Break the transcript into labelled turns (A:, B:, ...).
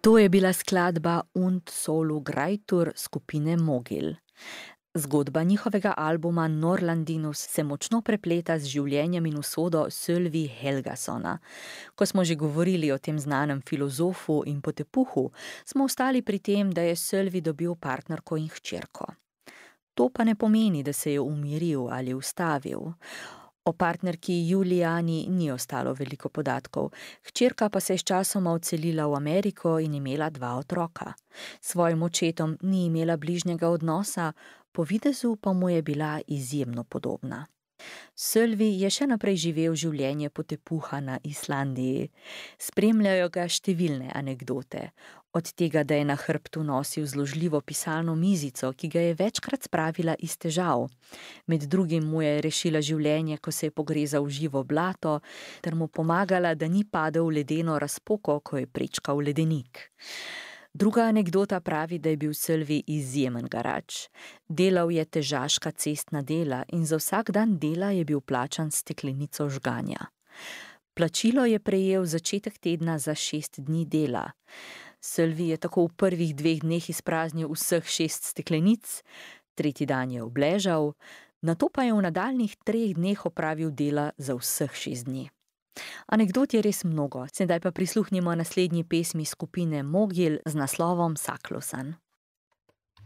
A: To je bila skladba Und solu Graitur skupine Mogil. Zgodba njihovega albuma Norlandinus se močno prepleta z življenjem in usodo Sölvi Helgasona. Ko smo že govorili o tem znanem filozofu in potepuhu, smo ostali pri tem, da je Sölvi dobil partnerko in hčerko. To pa ne pomeni, da se je umiril ali ustavil. O partnerki Julijani ni ostalo veliko podatkov, hčerka pa se je sčasoma odselila v Ameriko in imela 2 otroka. S svojim očetom ni imela bližnjega odnosa, po videzu pa mu je bila izjemno podobna. Sölvi je še naprej živel življenje potepuha na Islandiji. Spremljajo ga številne anekdote. Od tega, da je na hrbtu nosil zložljivo pisalno mizico, ki ga je večkrat spravila iz težav. Med drugim mu je rešila življenje, ko se je pogrezal v živo blato, ter mu pomagala, da ni padel v ledeno razpoko, ko je prečkal ledenik. Druga anekdota pravi, da je bil Sölvi izjemen garač. Delal je težaška cestna dela in za vsak dan dela je bil plačan s steklenico žganja. Plačilo je prejel začetek tedna za 6 dni dela. Sölvi je tako v prvih 2 dneh izpraznil vseh 6 steklenic, 3. dan je obležal, nato pa je v nadaljnjih 3 dneh opravil dela za vseh 6 dni. Anekdot je res mnogo, sedaj pa prisluhnimo naslednji pesmi skupine Mogil z naslovom Saklosan.